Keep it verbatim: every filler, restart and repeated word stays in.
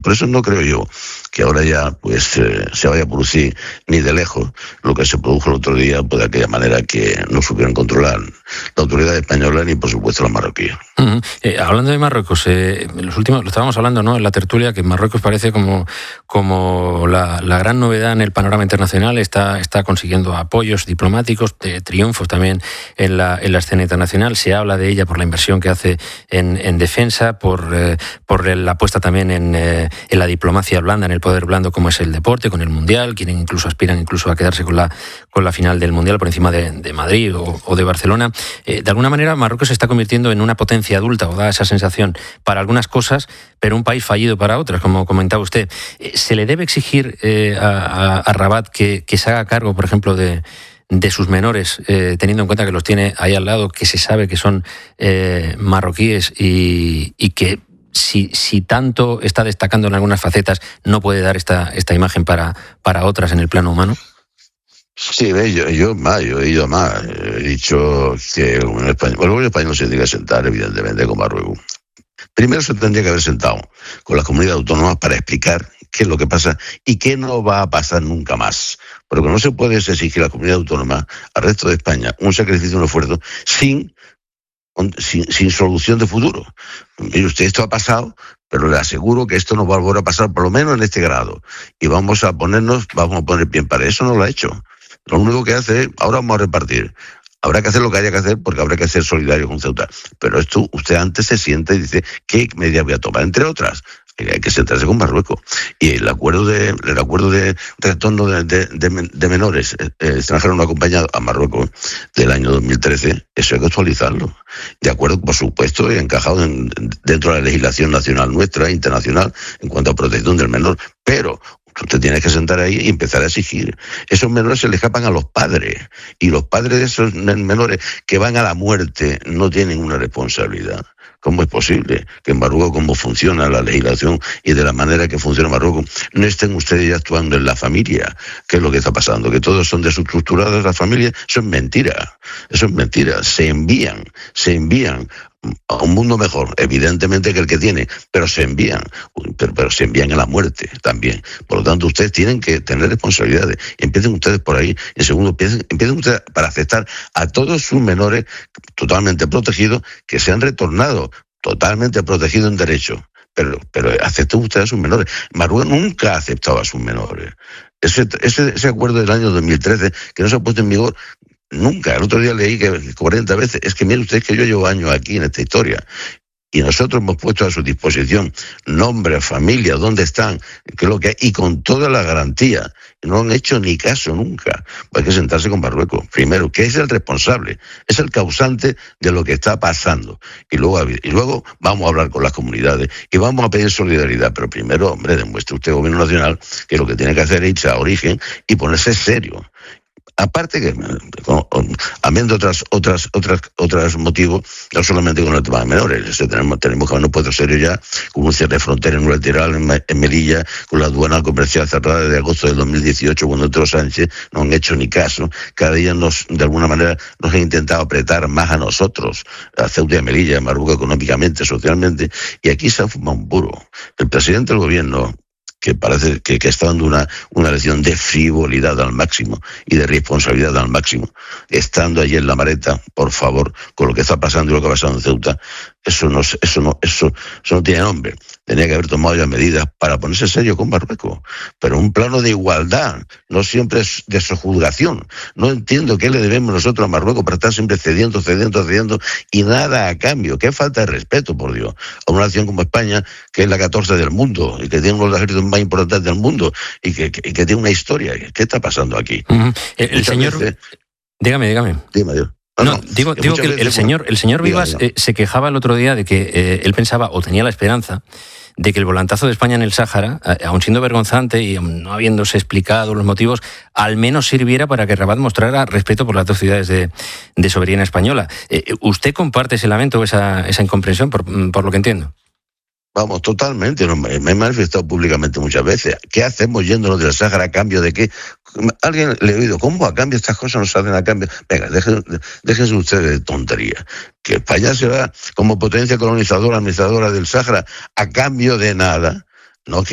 Por eso no creo yo que ahora ya pues eh, se vaya a producir ni de lejos lo que se produjo el otro día, pues de aquella manera que no supieron controlar la autoridad española ni por supuesto la marroquí. Uh-huh. Eh, hablando de Marruecos, eh, los últimos, lo estábamos hablando, ¿no?, en la tertulia, que Marruecos parece como, como la, la gran novedad en el panorama internacional, está, está consiguiendo apoyos diplomáticos, de triunfos también en la, en la escena internacional. Se habla de ella por la inversión que hace en, en defensa, por, eh, por la apuesta también en, eh, en la diplomacia blanda, en el poder blando como es el deporte, con el Mundial. Quieren incluso, aspiran incluso a quedarse con la, con la final del Mundial por encima de, de Madrid o, o de Barcelona. Eh, de alguna manera Marruecos se está convirtiendo en una potencia adulta, o da esa sensación para algunas cosas, pero un país fallido para otras, como comentaba usted. Eh, ¿Se le debe exigir eh, a, a, a Rabat que, que se haga cargo, por ejemplo, de, de sus menores, eh, teniendo en cuenta que los tiene ahí al lado, que se sabe que son eh, marroquíes y, y que si, si tanto está destacando en algunas facetas, no puede dar esta, esta imagen para, para otras en el plano humano? Sí, ve, yo, yo, más, yo he ido más. He dicho que un español, bueno, un español se tiene que sentar, evidentemente, con Marruecos. Primero se tendría que haber sentado con las comunidades autónomas para explicar qué es lo que pasa y qué no va a pasar nunca más. Porque no se puede exigir a la comunidad autónoma, al resto de España, un sacrificio, un esfuerzo, sin, sin, sin solución de futuro. Mire usted, esto ha pasado, pero le aseguro que esto no va a volver a pasar, por lo menos en este grado. Y vamos a ponernos, vamos a poner bien para eso, no lo ha hecho. Lo único que hace es, ahora vamos a repartir. Habrá que hacer lo que haya que hacer porque habrá que ser solidario con Ceuta. Pero esto, usted antes se sienta y dice, ¿qué medidas voy a tomar? Entre otras, hay que sentarse con Marruecos. Y el acuerdo de el acuerdo de retorno de, de, de, de menores eh, extranjeros no acompañados a Marruecos del año dos mil trece, eso hay que actualizarlo. De acuerdo, por supuesto, y encajado en, dentro de la legislación nacional nuestra, internacional, en cuanto a protección del menor. Pero usted tiene que sentar ahí y empezar a exigir. Esos menores se le escapan a los padres. Y los padres de esos menores que van a la muerte no tienen una responsabilidad. ¿Cómo es posible que en Marruecos, como funciona la legislación y de la manera que funciona Marruecos, no estén ustedes ya actuando en la familia? ¿Qué es lo que está pasando? ¿Que todos son desestructuradas las familias? Eso es mentira. Eso es mentira. Se envían, se envían a un mundo mejor, evidentemente, que el que tiene, pero se envían, pero, pero se envían a la muerte también. Por lo tanto, ustedes tienen que tener responsabilidades. Empiecen ustedes por ahí. En segundo, empiecen, empiecen ustedes para aceptar a todos sus menores totalmente protegidos que se han retornado, totalmente protegidos en derecho. Pero, pero acepten ustedes a sus menores. Marruecos nunca ha aceptado a sus menores. Ese, ese, ese acuerdo del año dos mil trece, que no se ha puesto en vigor nunca. El otro día leí que cuarenta veces. Es que mire usted que yo llevo años aquí en esta historia y nosotros hemos puesto a su disposición nombre, familia, dónde están, qué es lo que hay, y con toda la garantía. No han hecho ni caso nunca. Hay que sentarse con Marruecos. Primero, que es el responsable, es el causante de lo que está pasando. Y luego, y luego vamos a hablar con las comunidades y vamos a pedir solidaridad. Pero primero, hombre, demuestre usted, gobierno nacional, que lo que tiene que hacer es irse a origen y ponerse serio. Aparte que, habiendo otras, otras, otras, otros motivos, no solamente con el tema de menores, tenemos, tenemos que vernos puestos serios ya, con un cierre de frontera en unilateral en, en Melilla, con la aduana comercial cerrada desde agosto del dos mil dieciocho, cuando entró Sánchez, no han hecho ni caso. Cada día nos, de alguna manera, nos han intentado apretar más a nosotros, a Ceuta y a Melilla, a Marruecos económicamente, socialmente, y aquí se ha fumado un puro. El presidente del gobierno, que parece que, que está dando una, una lección de frivolidad al máximo y de responsabilidad al máximo, estando allí en la Mareta, por favor, con lo que está pasando y lo que ha pasado en Ceuta, eso no, eso no, eso, eso no tiene nombre. Tenía que haber tomado ya medidas para ponerse serio con Marruecos, pero un plano de igualdad, no siempre es de sojuzgación. No entiendo qué le debemos nosotros a Marruecos para estar siempre cediendo, cediendo, cediendo y nada a cambio. Qué falta de respeto, por Dios, a una nación como España, que es la catorce del mundo y que tiene uno de los ejércitos más importantes del mundo y que, que, que tiene una historia. ¿Qué está pasando aquí? Uh-huh. El, el señor... Veces... Dígame, dígame. Dime, Dios. No, no, digo, que, digo que el, el señor, el señor Vivas eh, se quejaba el otro día de que eh, él pensaba o tenía la esperanza de que el volantazo de España en el Sáhara, aun siendo vergonzante y no habiéndose explicado los motivos, al menos sirviera para que Rabat mostrara respeto por las dos ciudades de, de soberanía española. Eh, ¿Usted comparte ese lamento o esa, esa incomprensión, por, por lo que entiendo? Vamos, totalmente. Me he manifestado públicamente muchas veces. ¿Qué hacemos yéndonos del Sáhara a cambio de qué? Alguien le he oído, ¿cómo a cambio estas cosas no se hacen a cambio? Venga, déjense, déjense ustedes de tontería. Que España se va como potencia colonizadora, administradora del Sáhara a cambio de nada. No, que